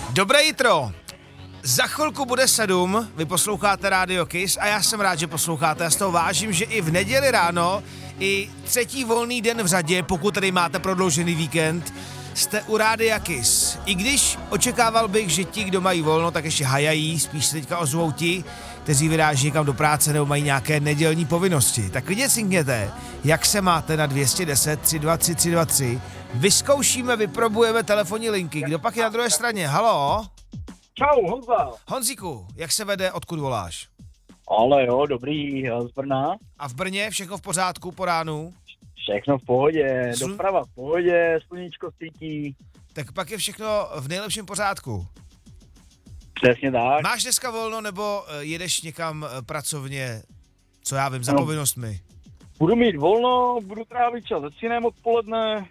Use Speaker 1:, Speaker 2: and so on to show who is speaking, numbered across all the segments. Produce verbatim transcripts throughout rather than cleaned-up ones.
Speaker 1: Dobré jitro. Za chvilku bude sedm, vy posloucháte Radio Kiss a já jsem rád, že posloucháte. Já z toho vážím, že i v neděli ráno, i třetí volný den v řadě, pokud tady máte prodloužený víkend, jste u Rádia Kiss. I když očekával bych, že ti, kdo mají volno, tak ještě hajají, spíš se teďka ozvou ti, kteří vyráží někam do práce nebo mají nějaké nedělní povinnosti. Tak vidět cinkněte, jak se máte na dvě stě deset tři dva tři tři dva tři. Vyzkoušíme, vyprobujeme telefonní linky. Kdo pak je na druhé straně? Haló?
Speaker 2: Čau, Honza.
Speaker 1: Honzíku, jak se vede, odkud voláš?
Speaker 2: Ale jo, dobrý, z Brna.
Speaker 1: A v Brně všechno v pořádku po ránu?
Speaker 2: Všechno v pohodě,
Speaker 1: Slu-
Speaker 2: doprava v pohodě, sluníčko svítí.
Speaker 1: Tak pak je všechno v nejlepším pořádku.
Speaker 2: Přesně tak.
Speaker 1: Máš dneska volno nebo eh, jedeš někam eh, pracovně, co já vím, za
Speaker 2: No.
Speaker 1: povinnostmi?
Speaker 2: Budu mít volno, budu trávit čas se synem odpoledne.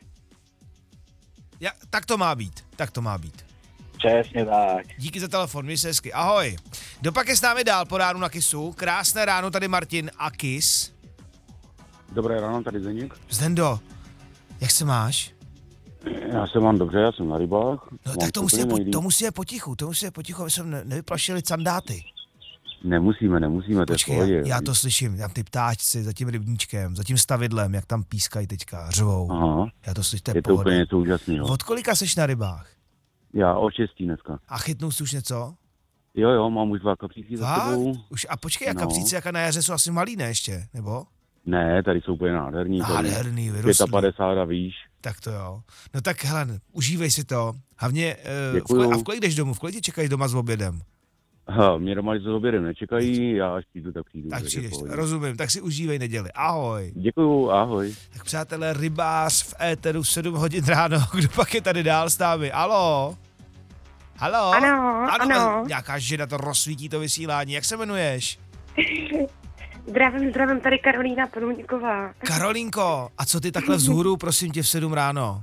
Speaker 1: Ja, tak to má být, tak to má být.
Speaker 2: Přesně tak.
Speaker 1: Díky za telefon, měj se hezky, ahoj. Kdo pak je s námi dál po ránu na Kissu? Krásné ráno, tady Martin a Kiss.
Speaker 3: Dobré ráno, tady Zdeněk.
Speaker 1: Zdendo, jak se máš?
Speaker 3: Já se mám dobře, já jsem na rybách.
Speaker 1: No
Speaker 3: mám
Speaker 1: tak to musí,
Speaker 3: úplně
Speaker 1: po,
Speaker 3: nejlíp.
Speaker 1: to musí je potichu, to musí je potichu, aby jsme ne, nevyplašili candáty.
Speaker 3: Nemusíme, nemusíme, to je v
Speaker 1: Počkej,
Speaker 3: pohodě.
Speaker 1: já, já to slyším, tam ty ptáčci za tím rybníčkem, za tím stavidlem, jak tam pískají teďka, řvou.
Speaker 3: Aha,
Speaker 1: Já to slyším, to je,
Speaker 3: je to
Speaker 1: pohoda.
Speaker 3: úplně něco úžasného.
Speaker 1: Od kolika seš na rybách?
Speaker 3: Já o šestý dneska.
Speaker 1: A chytnul jsi už něco?
Speaker 3: Jo, jo, mám už dva kapříky za
Speaker 1: Fakt?
Speaker 3: sebou.
Speaker 1: Už, a počkej, a
Speaker 3: No.
Speaker 1: kapříci jaka na jaře jsou asi malý, ne ještě, nebo?
Speaker 3: Ne, tady jsou úplně nádherní. tady
Speaker 1: Nádherný, vyrostlý.
Speaker 3: padesát a výš.
Speaker 1: Tak to jo. No tak hele, užívej si to. Hlavně, uh, v
Speaker 3: Děkuju.
Speaker 1: kolik, a v kolik jdeš domů? V kolik tě čekají doma s obědem?
Speaker 3: Ha, mě doma s obědem nečekají, já až přijdu, tak přijdu.
Speaker 1: Tak
Speaker 3: takže
Speaker 1: přijdeš,
Speaker 3: v pohodě.
Speaker 1: rozumím, tak si užívej neděli. Ahoj.
Speaker 3: Děkuju, ahoj.
Speaker 1: Tak přátelé, rybář v éteru sedm hodin ráno, kdo pak je tady dál s námi? Alo? Halo?
Speaker 4: Ano, ano.
Speaker 1: Nějaká žena to rozsvítí to vysílání, jak se jmenuješ?
Speaker 4: Zdravím, zdravím, tady Karolína Panuňková.
Speaker 1: Karolínko, a co ty takhle vzhůru, prosím tě, v sedm ráno?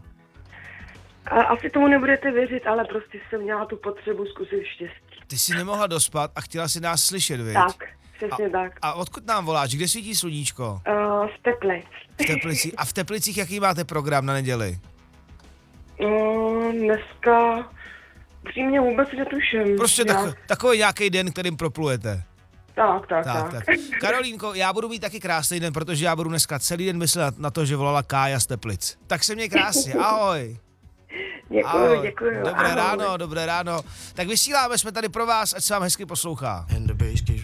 Speaker 4: A asi tomu nebudete věřit, ale prostě jsem měla tu potřebu zkusit štěstí.
Speaker 1: Ty jsi nemohla dospat a chtěla si nás slyšet, viď?
Speaker 4: Tak, přesně tak.
Speaker 1: A odkud nám voláš? Kde svítí sluníčko?
Speaker 4: Uh, z Teplic.
Speaker 1: V Teplicích. A v Teplicích jaký máte program na neděli?
Speaker 4: Uh, dneska přímě vůbec netuším.
Speaker 1: Prostě
Speaker 4: Já-
Speaker 1: tak, takový nějaký den, kterým proplujete.
Speaker 4: Tak, tak,
Speaker 1: Tak,
Speaker 4: tak.
Speaker 1: tak. Karolínko, já budu mít taky krásný den, protože já budu dneska celý den myslet na to, že volala Kája z Teplic. Tak se měj krásně, ahoj.
Speaker 4: Děkuju,
Speaker 1: Ahoj.
Speaker 4: děkuju.
Speaker 1: Dobré
Speaker 4: ahoj.
Speaker 1: ráno, dobré ráno. Tak vysíláme, jsme tady pro vás, ať se vám hezky poslouchá.
Speaker 5: And the bass keeps